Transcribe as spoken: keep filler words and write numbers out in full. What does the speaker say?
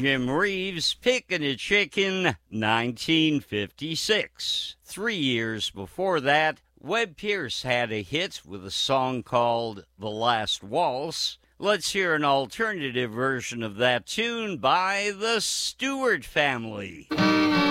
Jim Reeves, Pickin' a Chicken, nineteen fifty-six. Three years before that, Webb Pierce had a hit with a song called The Last Waltz. Let's hear an alternative version of that tune by the Stewart Family.